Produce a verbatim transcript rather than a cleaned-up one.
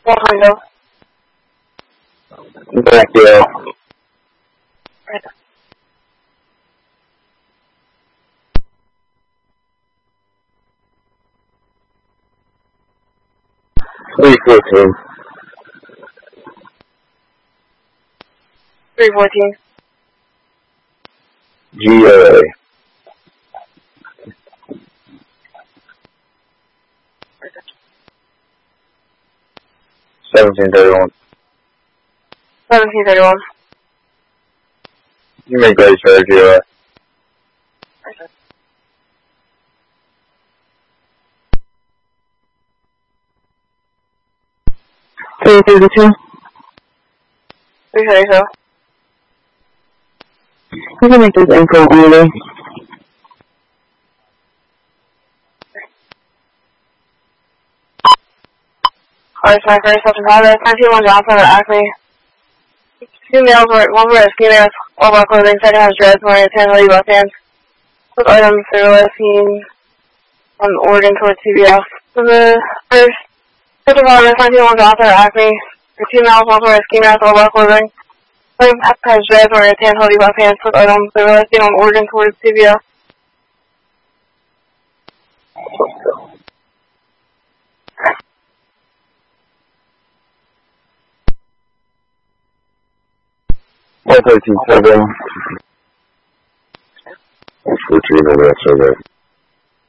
One window. Thank you. Right. three fourteen. three fourteen. G O A. seventeen thirty-one. seventeen thirty-one. You make ready for G O A. three thirty-two. three thirty-two. You can make this info only. Alright, so my first up in progress. nineteen one Johnson at Acme. Two males were, one were females, all black clothing, second has dreads, wearing a tan hoodie, left hand. With items they were last seen on Oregon towards C B S. So the first up in progress, nineteen one Johnson at Acme. The two males, one were ski mask, all black clothing. Second has dreads, wearing a tan hoodie, left hand. With items they were last seen on Oregon towards C B S. one thirteen seven. fourteen on that survey.